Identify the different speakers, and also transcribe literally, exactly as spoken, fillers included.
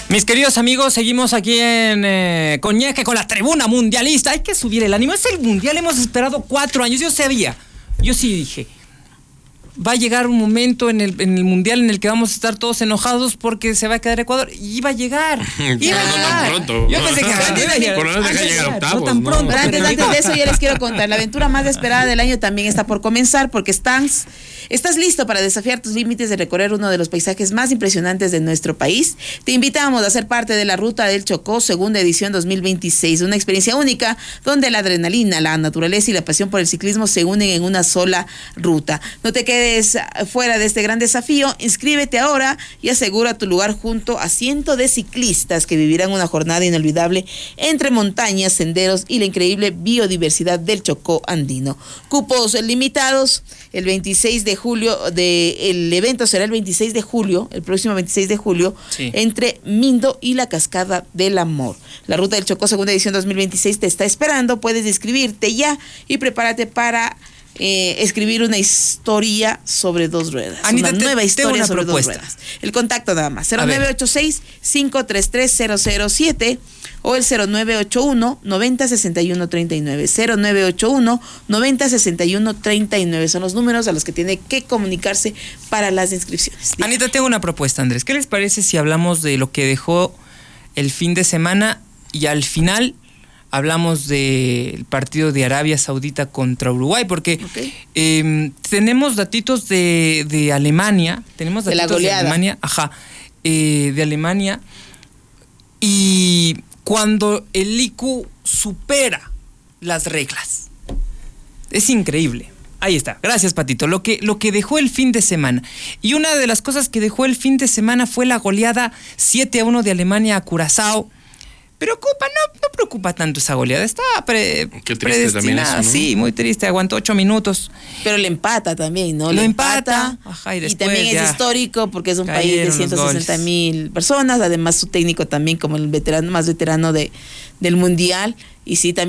Speaker 1: Mis queridos amigos, seguimos aquí en eh, Coñeque con la tribuna mundialista. Hay que subir el ánimo. Es el mundial, hemos esperado cuatro años. Yo sabía, yo sí dije, va a llegar un momento en el, en el mundial en el que vamos a estar todos enojados porque se va a quedar Ecuador. Y iba a llegar. Iba a
Speaker 2: no
Speaker 1: llegar.
Speaker 2: tan pronto.
Speaker 1: Yo pensé que iba a llegar.
Speaker 2: Por lo menos deja llegar a octavos.
Speaker 1: No tan pronto.
Speaker 3: Pero antes, antes de eso ya les quiero contar, la aventura más esperada del año también está por comenzar, porque estás, estás listo para desafiar tus límites de recorrer uno de los paisajes más impresionantes de nuestro país. Te invitamos a ser parte de la Ruta del Chocó, segunda edición dos mil veintiséis, una experiencia única donde la adrenalina, la naturaleza y la pasión por el ciclismo se unen en una sola ruta. No te quedes fuera de este gran desafío, inscríbete ahora y asegura tu lugar junto a cientos de ciclistas que vivirán una jornada inolvidable entre montañas, senderos y la increíble biodiversidad del Chocó andino. Cupos limitados. El veintiséis de julio, de, el evento será el veintiséis de julio, el próximo veintiséis de julio, sí, entre Mindo y la Cascada del Amor. La Ruta del Chocó, segunda edición dos mil veintiséis, te está esperando. Puedes inscribirte ya y prepárate para eh, escribir una historia sobre dos ruedas.
Speaker 1: Anita,
Speaker 3: una
Speaker 1: te,
Speaker 3: nueva historia
Speaker 1: una
Speaker 3: sobre
Speaker 1: propuesta.
Speaker 3: dos ruedas. El contacto nada más, cero nueve ocho seis, cinco tres tres, cero cero siete o el cero nueve ocho uno, noventa, sesenta y uno, treinta y nueve. cero nueve ocho uno, noventa, sesenta y uno, treinta y nueve son los números a los que tiene que comunicarse para las inscripciones. Dígame.
Speaker 1: Anita, tengo una propuesta, Andrés. ¿Qué les parece si hablamos de lo que dejó el fin de semana y al final hablamos del partido de Arabia Saudita contra Uruguay? Porque okay. eh, tenemos datitos de, de Alemania, tenemos datitos de, la de Alemania, ajá, eh, de Alemania, y cuando el I Q supera las reglas, es increíble. Ahí está, gracias Patito. Lo que, lo que dejó el fin de semana. Y una de las cosas que dejó el fin de semana fue la goleada siete a uno de Alemania a Curazao. Preocupa, no, no preocupa tanto esa goleada, está pre, predestinada, eso, ¿no? Sí, muy triste, aguantó ocho minutos.
Speaker 3: Pero le empata también, ¿no?
Speaker 1: Lo
Speaker 3: le
Speaker 1: empata, empata ajá, y,
Speaker 3: y también es histórico porque es un país de ciento sesenta mil personas, además su técnico también como el veterano más veterano de, del mundial, y sí, también